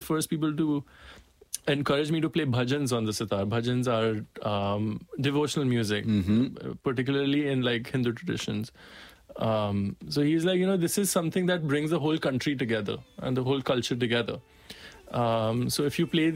first people to encourage me to play bhajans on the sitar. Bhajans are devotional music, particularly in like Hindu traditions. So he's like, this is something that brings the whole country together and the whole culture together. So if you play